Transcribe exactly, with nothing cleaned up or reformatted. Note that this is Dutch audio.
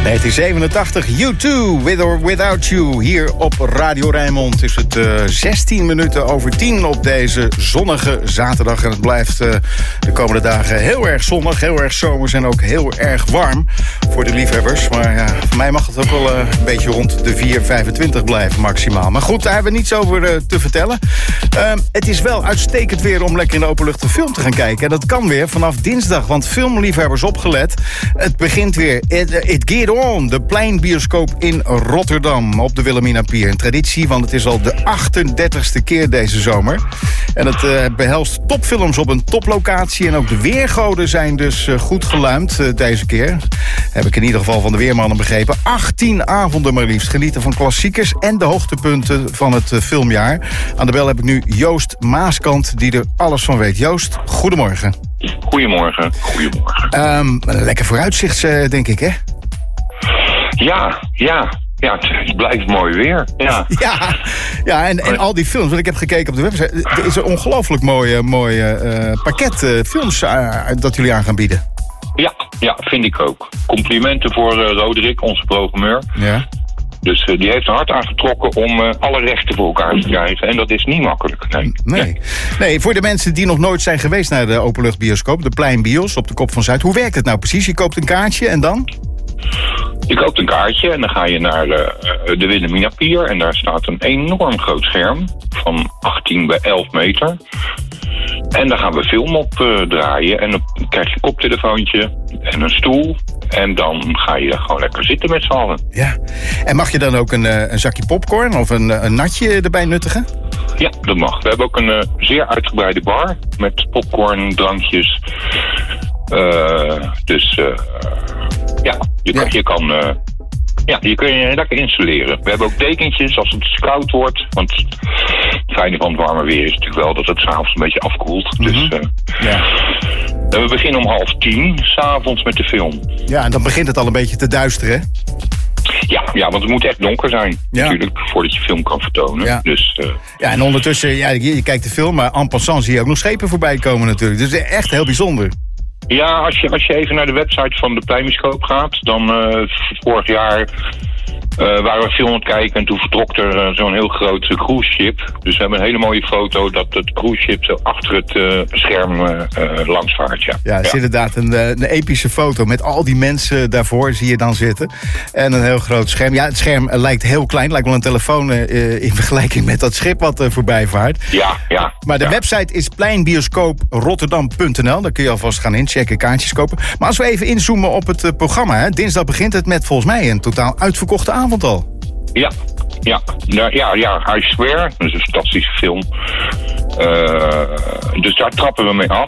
negentien zevenentachtig, U twee, With or Without You. Hier op Radio Rijnmond is het uh, zestien minuten over tien op deze zonnige zaterdag. En het blijft uh, de komende dagen heel erg zonnig, heel erg zomers en ook heel erg warm voor de liefhebbers. Maar ja, voor mij mag het ook wel uh, een beetje rond de vier vijfentwintig blijven maximaal. Maar goed, daar hebben we niets over uh, te vertellen. Uh, het is wel uitstekend weer om lekker in de openlucht een film te gaan kijken. En dat kan weer vanaf dinsdag, want filmliefhebbers opgelet. Het begint weer. It, it Get On, de pleinbioscoop in Rotterdam op de Wilhelminapier. Een traditie, want het is al de achtendertigste keer deze zomer. En het uh, behelst topfilms op een toplocatie. En ook de weergoden zijn dus uh, goed geluimd uh, deze keer. Heb ik in ieder geval van de weermannen begrepen. achttien avonden maar liefst. Genieten van klassiekers en de hoogtepunten van het uh, filmjaar. Aan de bel heb ik nu Joost Maaskant, die er alles van weet. Joost, goedemorgen. Goedemorgen. Goedemorgen. Um, lekker vooruitzicht, uh, denk ik, hè? Ja, ja. Ja, het blijft mooi weer. Ja, ja, ja en, en al die films, want ik heb gekeken op de website. Er is een ongelooflijk mooi, mooi uh, pakket uh, films uh, dat jullie aan gaan bieden. Ja, ja, vind ik ook. Complimenten voor uh, Roderick, onze programmeur. Ja. Dus uh, die heeft er hard aan getrokken om uh, alle rechten voor elkaar te krijgen. En dat is niet makkelijk. Nee. Nee. nee. nee, voor de mensen die nog nooit zijn geweest naar de openluchtbioscoop, de Pleinbios op de Kop van Zuid. Hoe werkt het nou precies? Je koopt een kaartje en dan? Je koopt een kaartje en dan ga je naar de, de Wilhelminapier. En daar staat een enorm groot scherm van achttien bij elf meter. En daar gaan we film op uh, draaien. En dan krijg je een koptelefoontje en een stoel. En dan ga je gewoon lekker zitten met z'n allen. Ja. En mag je dan ook een, uh, een zakje popcorn of een, een natje erbij nuttigen? Ja, dat mag. We hebben ook een uh, zeer uitgebreide bar met popcorn, drankjes. Uh, dus uh, ja, je kan... Ja. Je kan uh, Ja, die kun je lekker installeren. We hebben ook dekentjes als het koud wordt. Want het fijne van het warme weer is natuurlijk wel dat het s'avonds een beetje afkoelt. Mm-hmm. Dus uh, ja. we beginnen om half tien s'avonds met de film. Ja, en dan begint het al een beetje te duisteren, hè? Ja, ja, want het moet echt donker zijn, ja. Natuurlijk, voordat je film kan vertonen. Ja, dus, uh, ja en ondertussen, ja, je, je kijkt de film, maar en passant zie je ook nog schepen voorbij komen natuurlijk. Dus echt heel bijzonder. Ja, als je, als je even naar de website van de Pleinbioscoop gaat, dan uh, vorig jaar uh, waren we film aan het kijken en toen vertrok er uh, zo'n heel groot uh, cruise ship. Dus we hebben een hele mooie foto dat het cruise ship zo achter het uh, scherm uh, uh, langs vaart. Ja, ja, het is ja. inderdaad een, een epische foto met al die mensen daarvoor zie je dan zitten. En een heel groot scherm. Ja, het scherm uh, lijkt heel klein, lijkt wel een telefoon uh, in vergelijking met dat schip wat uh, voorbij vaart. Ja, ja. Maar de ja. website is pleinbioscoop rotterdam punt n l. Daar kun je alvast gaan inchecken, kaartjes kopen. Maar als we even inzoomen op het uh, programma, hè. Dinsdag begint het met volgens mij een totaal uitverkochte avond al. Ja, ja, ja, ja, ja. I Swear, dat is een fantastische film. Uh, dus daar trappen we mee af.